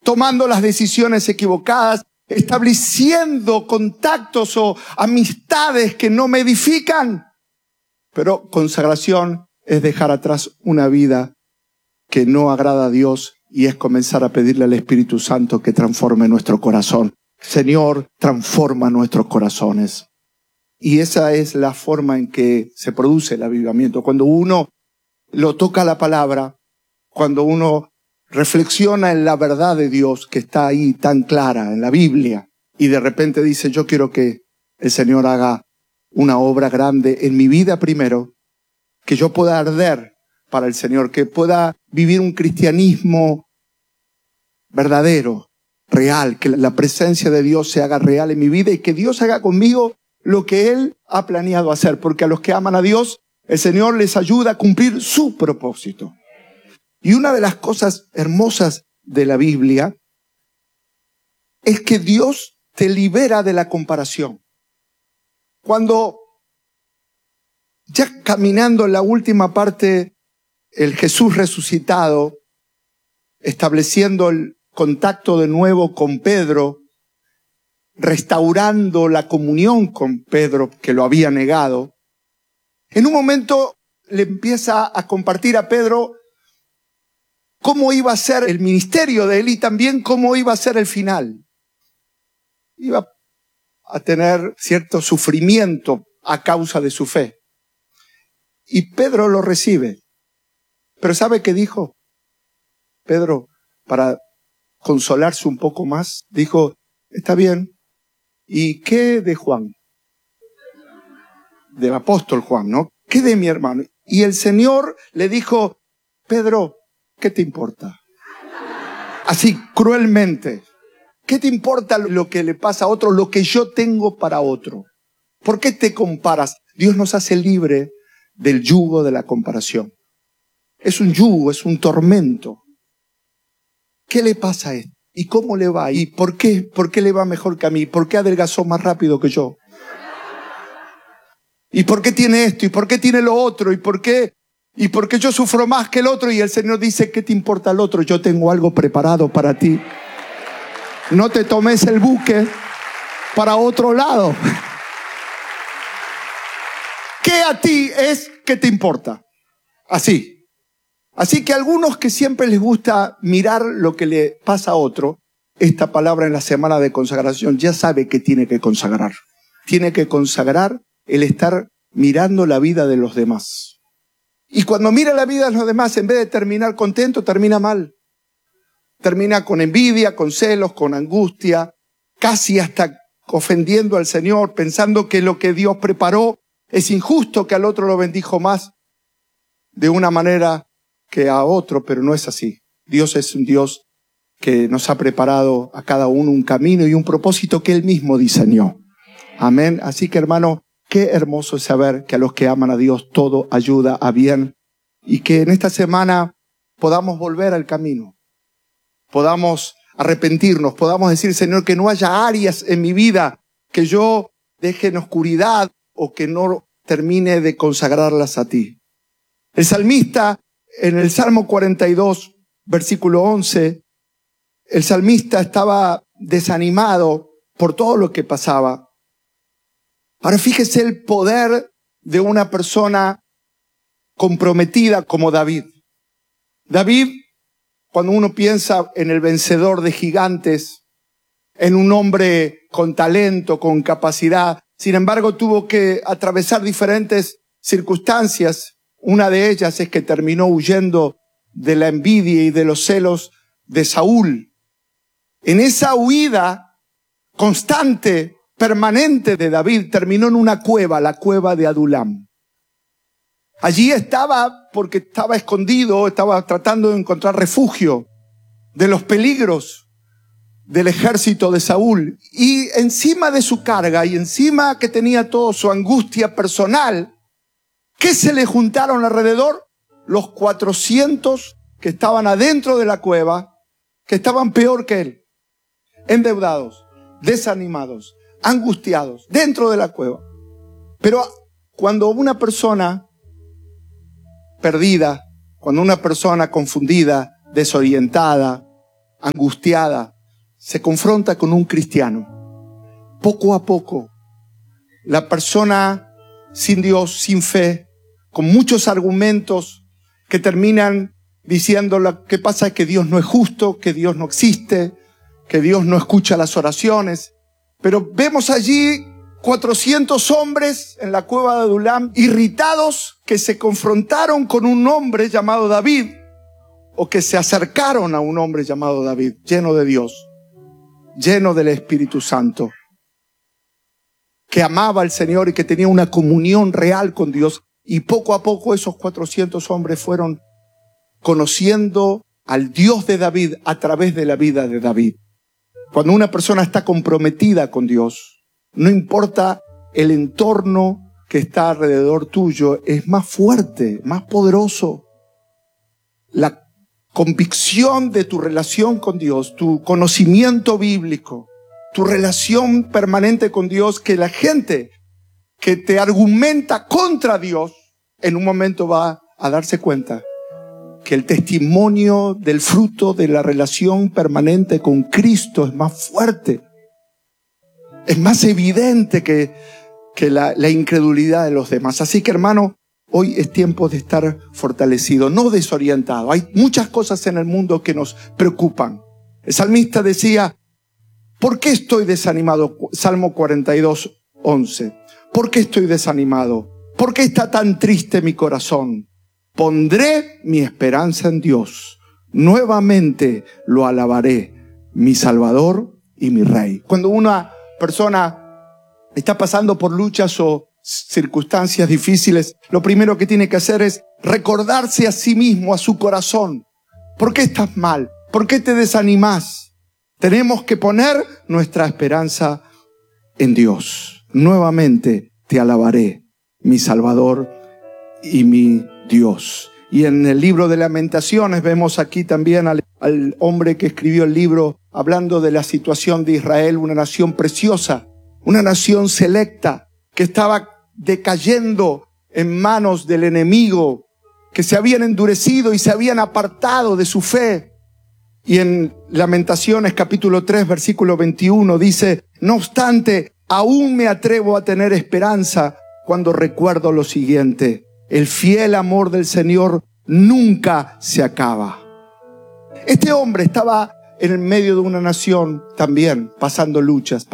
tomando las decisiones equivocadas, estableciendo contactos o amistades que no me edifican. Pero consagración es dejar atrás una vida que no agrada a Dios y es comenzar a pedirle al Espíritu Santo que transforme nuestro corazón. Señor, transforma nuestros corazones. Y esa es la forma en que se produce el avivamiento. Cuando uno lo toca la palabra, cuando uno reflexiona en la verdad de Dios que está ahí tan clara en la Biblia y de repente dice, yo quiero que el Señor haga una obra grande en mi vida primero, que yo pueda arder para el Señor, que pueda vivir un cristianismo verdadero, real, que la presencia de Dios se haga real en mi vida y que Dios haga conmigo lo que Él ha planeado hacer, porque a los que aman a Dios, el Señor les ayuda a cumplir su propósito. Y una de las cosas hermosas de la Biblia es que Dios te libera de la comparación. Cuando ya caminando en la última parte, el Jesús resucitado, estableciendo el contacto de nuevo con Pedro, restaurando la comunión con Pedro, que lo había negado, en un momento le empieza a compartir a Pedro cómo iba a ser el ministerio de él y también cómo iba a ser el final. Iba a tener cierto sufrimiento a causa de su fe. Y Pedro lo recibe. Pero ¿sabe qué dijo? Pedro, para consolarse un poco más, dijo, está bien. ¿Y qué de Juan? Del apóstol Juan, ¿no? ¿Qué de mi hermano? Y el Señor le dijo, Pedro, ¿qué te importa? Así, cruelmente. ¿Qué te importa lo que le pasa a otro, lo que yo tengo para otro? ¿Por qué te comparas? Dios nos hace libre del yugo de la comparación. Es un yugo, es un tormento. ¿Qué le pasa a él? ¿Y cómo le va? ¿Y por qué? ¿Por qué le va mejor que a mí? ¿Por qué adelgazó más rápido que yo? ¿Y por qué tiene esto? ¿Y por qué tiene lo otro? ¿Y por qué yo sufro más que el otro? Y el Señor dice, ¿qué te importa el otro? Yo tengo algo preparado para ti. No te tomes el buque para otro lado. ¿Qué a ti es que te importa? Así. Así que a algunos que siempre les gusta mirar lo que le pasa a otro, esta palabra en la semana de consagración ya sabe que tiene que consagrar. Tiene que consagrar el estar mirando la vida de los demás. Y cuando mira la vida de los demás, en vez de terminar contento, termina mal. Termina con envidia, con celos, con angustia, casi hasta ofendiendo al Señor, pensando que lo que Dios preparó es injusto, que al otro lo bendijo más de una manera que a otro, pero no es así. Dios es un Dios que nos ha preparado a cada uno un camino y un propósito que Él mismo diseñó. Amén. Así que, hermano, qué hermoso es saber que a los que aman a Dios todo ayuda a bien y que en esta semana podamos volver al camino, podamos arrepentirnos, podamos decir, Señor, que no haya áreas en mi vida que yo deje en oscuridad o que no termine de consagrarlas a ti. El salmista, en el Salmo 42, versículo 11, el salmista estaba desanimado por todo lo que pasaba. Ahora fíjese el poder de una persona comprometida como David. David, cuando uno piensa en el vencedor de gigantes, en un hombre con talento, con capacidad, sin embargo tuvo que atravesar diferentes circunstancias. Una de ellas es que terminó huyendo de la envidia y de los celos de Saúl. En esa huida constante, permanente de David, terminó en una cueva, la cueva de Adulam. Allí estaba porque estaba escondido, estaba tratando de encontrar refugio de los peligros del ejército de Saúl. Y encima de su carga y encima que tenía toda su angustia personal, ¿qué se le juntaron alrededor? Los 400 que estaban adentro de la cueva, que estaban peor que él, endeudados, desanimados, angustiados, dentro de la cueva. Pero cuando una persona perdida, cuando una persona confundida, desorientada, angustiada, se confronta con un cristiano. Poco a poco, la persona sin Dios, sin fe, con muchos argumentos que terminan diciendo lo que pasa es que Dios no es justo, que Dios no existe, que Dios no escucha las oraciones. Pero vemos allí 400 hombres en la cueva de Adulam, irritados, que se confrontaron con un hombre llamado David, o que se acercaron a un hombre llamado David, lleno de Dios, lleno del Espíritu Santo, que amaba al Señor y que tenía una comunión real con Dios. Y poco a poco esos 400 hombres fueron conociendo al Dios de David a través de la vida de David. Cuando una persona está comprometida con Dios, no importa el entorno que está alrededor tuyo, es más fuerte, más poderoso. La convicción de tu relación con Dios, tu conocimiento bíblico, tu relación permanente con Dios, que la gente que te argumenta contra Dios, en un momento va a darse cuenta que el testimonio del fruto de la relación permanente con Cristo es más fuerte, es más evidente que la incredulidad de los demás. Así que, hermano, hoy es tiempo de estar fortalecido, no desorientado. Hay muchas cosas en el mundo que nos preocupan. El salmista decía, ¿por qué estoy desanimado? Salmo 42, 11. ¿Por qué estoy desanimado? ¿Por qué está tan triste mi corazón? Pondré mi esperanza en Dios. Nuevamente lo alabaré, mi Salvador y mi Rey. Cuando una persona está pasando por luchas o circunstancias difíciles, lo primero que tiene que hacer es recordarse a sí mismo, a su corazón. ¿Por qué estás mal? ¿Por qué te desanimas? Tenemos que poner nuestra esperanza en Dios. Nuevamente te alabaré, mi Salvador y mi Dios. Y en el libro de Lamentaciones vemos aquí también al hombre que escribió el libro hablando de la situación de Israel, una nación preciosa, una nación selecta que estaba decayendo en manos del enemigo, que se habían endurecido y se habían apartado de su fe. Y en Lamentaciones capítulo 3 versículo 21 dice, no obstante, aún me atrevo a tener esperanza cuando recuerdo lo siguiente: el fiel amor del Señor nunca se acaba. Este hombre estaba en el medio de una nación también, pasando luchas,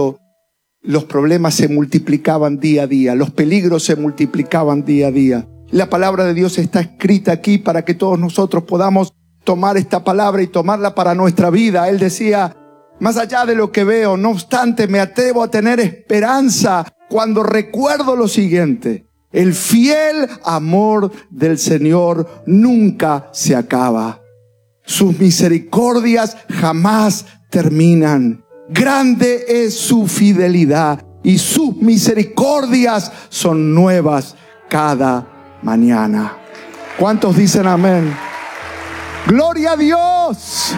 los problemas se multiplicaban día a día, los peligros se multiplicaban día a día. La palabra de Dios está escrita aquí para que todos nosotros podamos tomar esta palabra y tomarla para nuestra vida. Él decía, más allá de lo que veo, no obstante, me atrevo a tener esperanza cuando recuerdo lo siguiente: el fiel amor del Señor nunca se acaba. Sus misericordias jamás terminan. Grande es su fidelidad y sus misericordias son nuevas cada mañana. ¿Cuántos dicen amén? ¡Gloria a Dios!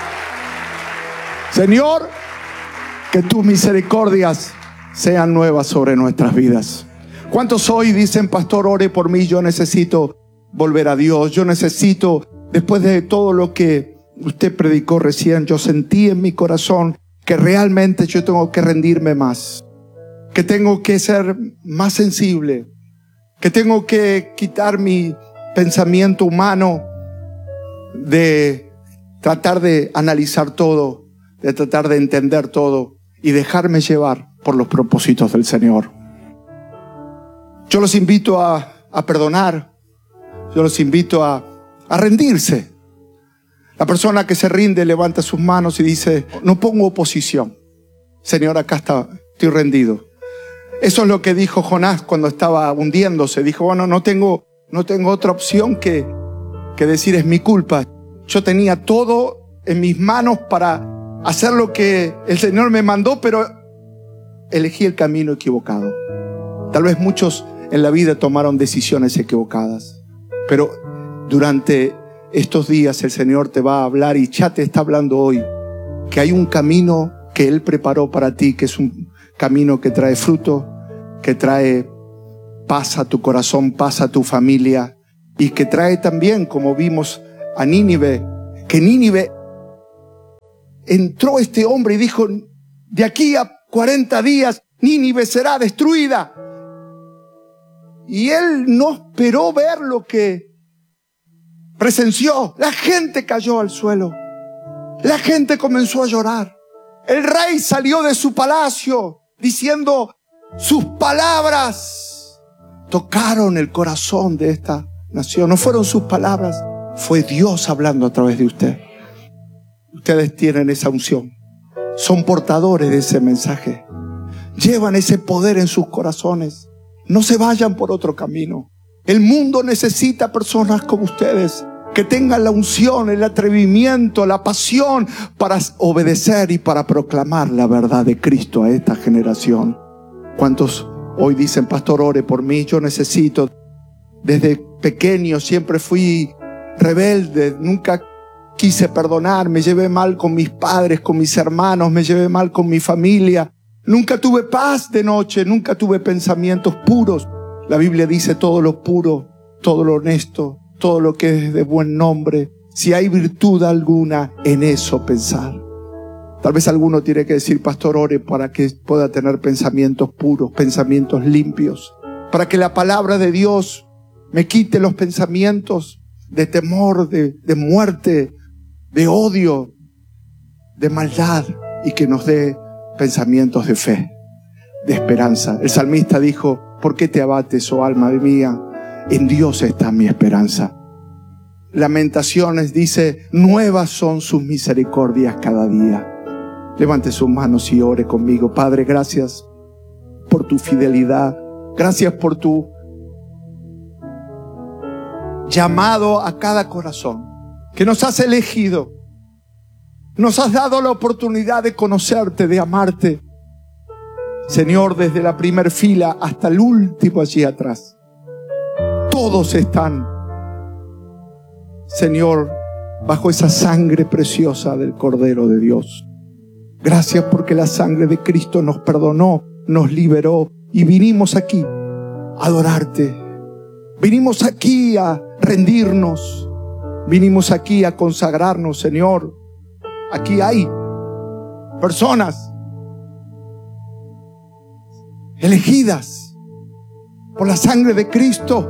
Señor, que tus misericordias sean nuevas sobre nuestras vidas. ¿Cuántos hoy dicen, pastor, ore por mí, yo necesito volver a Dios? Yo necesito, después de todo lo que usted predicó recién, yo sentí en mi corazón que realmente yo tengo que rendirme más, que tengo que ser más sensible, que tengo que quitar mi pensamiento humano de tratar de analizar todo, de tratar de entender todo y dejarme llevar por los propósitos del Señor. Yo los invito a perdonar, yo los invito a rendirse. La persona que se rinde levanta sus manos y dice, no pongo oposición. Señor, acá estoy rendido. Eso es lo que dijo Jonás cuando estaba hundiéndose. Dijo, bueno, no tengo otra opción que decir es mi culpa. Yo tenía todo en mis manos para hacer lo que el Señor me mandó, pero elegí el camino equivocado. Tal vez muchos en la vida tomaron decisiones equivocadas, pero durante estos días el Señor te va a hablar y ya te está hablando hoy, que hay un camino que Él preparó para ti, que es un camino que trae fruto, que trae paz a tu corazón, paz a tu familia, y que trae también, como vimos a Nínive, que Nínive entró este hombre y dijo: de aquí a 40 días Nínive será destruida. Y él no esperó ver lo que presenció. La gente cayó al suelo. La gente comenzó a llorar. El rey salió de su palacio diciendo: sus palabras tocaron el corazón de esta nación. No fueron sus palabras, fue Dios hablando a través de usted. Ustedes tienen esa unción. Son portadores de ese mensaje. Llevan ese poder en sus corazones. No se vayan por otro camino. El mundo necesita personas como ustedes, que tengan la unción, el atrevimiento, la pasión para obedecer y para proclamar la verdad de Cristo a esta generación. ¿Cuántos hoy dicen: pastor, ore por mí? Yo necesito. Desde pequeño siempre fui rebelde, nunca quise perdonar, me llevé mal con mis padres, con mis hermanos, me llevé mal con mi familia. Nunca tuve paz de noche, nunca tuve pensamientos puros. La Biblia dice: todo lo puro, todo lo honesto, todo lo que es de buen nombre, si hay virtud alguna, en eso pensar. Tal vez alguno tiene que decir: pastor, ore para que pueda tener pensamientos puros, pensamientos limpios, para que la palabra de Dios me quite los pensamientos de temor, de muerte, de odio, de maldad, y que nos dé pensamientos de fe, de esperanza. El salmista dijo: ¿por qué te abates, oh alma mía? En Dios está mi esperanza. Lamentaciones dice: nuevas son sus misericordias cada día. Levante sus manos y ore conmigo. Padre, gracias por tu fidelidad. Gracias por tu llamado a cada corazón, que nos has elegido. Nos has dado la oportunidad de conocerte, de amarte. Señor, desde la primer fila hasta el último allí atrás, todos están, Señor, bajo esa sangre preciosa del Cordero de Dios. Gracias porque la sangre de Cristo nos perdonó, nos liberó, y vinimos aquí a adorarte. Vinimos aquí a rendirnos. Vinimos aquí a consagrarnos, Señor. Aquí hay personas elegidas por la sangre de Cristo,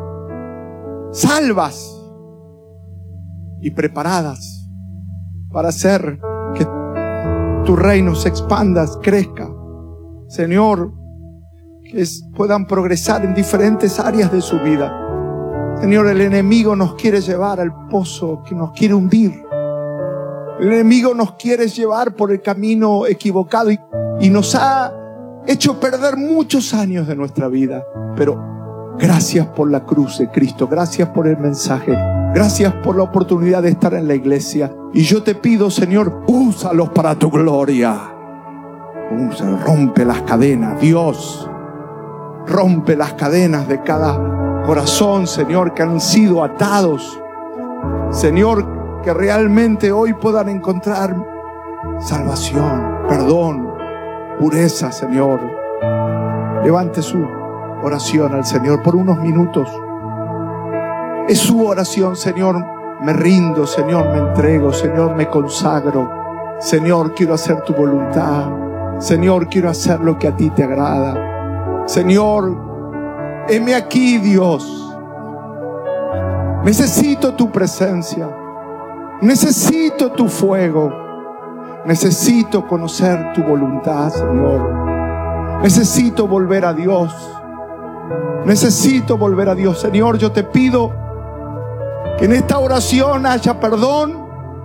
salvas y preparadas para hacer que tu reino se expanda, crezca. Señor, que puedan progresar en diferentes áreas de su vida. Señor, el enemigo nos quiere llevar al pozo, que nos quiere hundir. El enemigo nos quiere llevar por el camino equivocado y nos ha hecho perder muchos años de nuestra vida. Pero gracias por la cruz de Cristo, gracias por el mensaje, gracias por la oportunidad de estar en la iglesia. Y yo te pido, Señor, úsalos para tu gloria. Rompe las cadenas, Dios. Rompe las cadenas de cada corazón, Señor, que han sido atados. Señor, que realmente hoy puedan encontrar salvación, perdón, pureza, Señor. Levante su oración al Señor por unos minutos. Es su oración: Señor, me rindo, Señor, me entrego, Señor, me consagro. Señor, quiero hacer tu voluntad. Señor, quiero hacer lo que a ti te agrada. Señor, heme aquí, Dios. Necesito tu presencia. Necesito tu fuego. Necesito conocer tu voluntad, Señor. Necesito volver a Dios. Necesito volver a Dios. Señor, yo te pido que en esta oración haya perdón,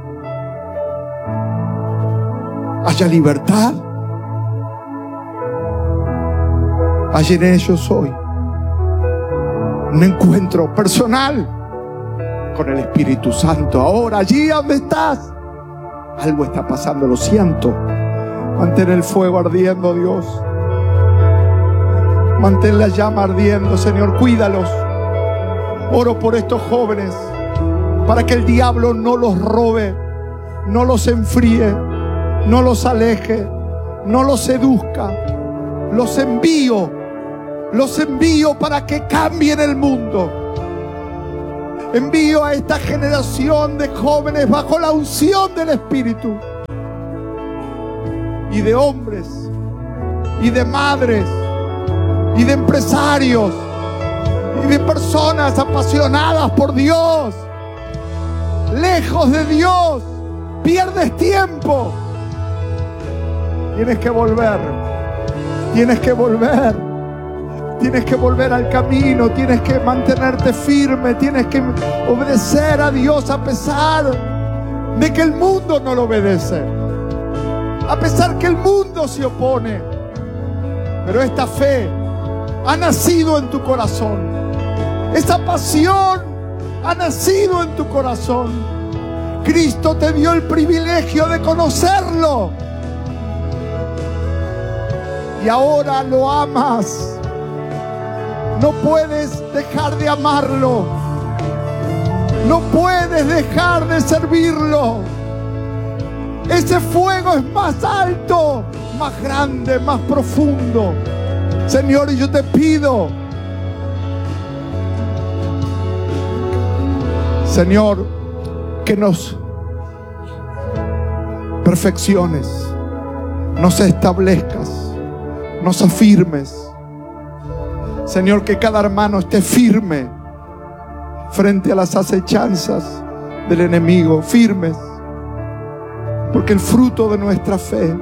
haya libertad, haya en ellos hoy un encuentro personal con el Espíritu Santo. Ahora, allí donde estás, algo está pasando, lo siento. Mantén el fuego ardiendo, Dios. Mantén la llama ardiendo, Señor. Cuídalos. Oro por estos jóvenes, para que el diablo no los robe, no los enfríe, no los aleje, no los seduzca. Los envío para que cambien el mundo. Envío a esta generación de jóvenes bajo la unción del Espíritu, y de hombres y de madres y de empresarios y de personas apasionadas por Dios. Lejos de Dios, pierdes tiempo. Tienes que volver. Tienes que volver. Tienes que volver al camino. Tienes que mantenerte firme. Tienes que obedecer a Dios a pesar de que el mundo no lo obedece. A pesar que el mundo se opone. Pero esta fe ha nacido en tu corazón. Esa pasión ha nacido en tu corazón. Cristo te dio el privilegio de conocerlo. Y ahora lo amas. No puedes dejar de amarlo. No puedes dejar de servirlo. Ese fuego es más alto, más grande, más profundo. Señor, yo te pido, Señor, que nos perfecciones, nos establezcas, nos afirmes. Señor, que cada hermano esté firme frente a las acechanzas del enemigo, firmes, porque el fruto de nuestra fe,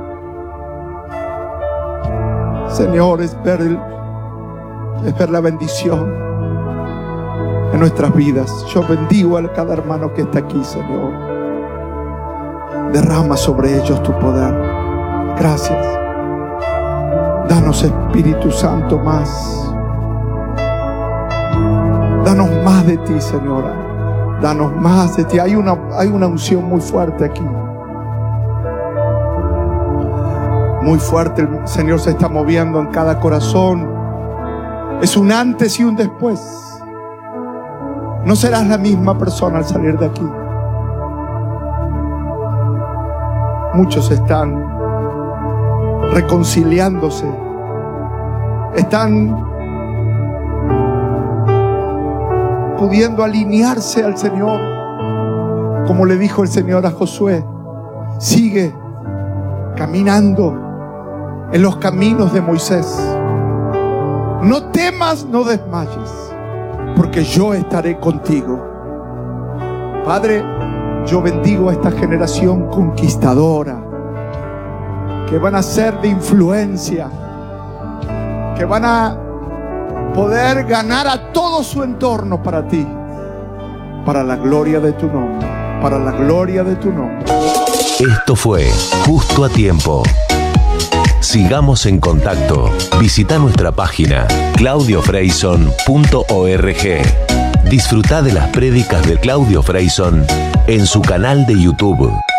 Señor, es ver la bendición en nuestras vidas. Yo bendigo a cada hermano que está aquí, Señor. Derrama sobre ellos tu poder. Gracias. Danos, Espíritu Santo, más. Danos más de ti, Señora. Danos más de ti. Hay una unción muy fuerte aquí. Muy fuerte. El Señor se está moviendo en cada corazón. Es un antes y un después. No serás la misma persona al salir de aquí. Muchos están reconciliándose. Están pudiendo alinearse al Señor. Como le dijo el Señor a Josué: sigue caminando en los caminos de Moisés. No temas, no desmayes, porque yo estaré contigo. Padre, yo bendigo a esta generación conquistadora, que van a ser de influencia, que van a poder ganar a todo su entorno para ti, para la gloria de tu nombre, para la gloria de tu nombre. Esto fue Justo a Tiempo. Sigamos en contacto. Visita nuestra página claudiofreyson.org. Disfruta de las prédicas de Claudio Freyson en su canal de YouTube.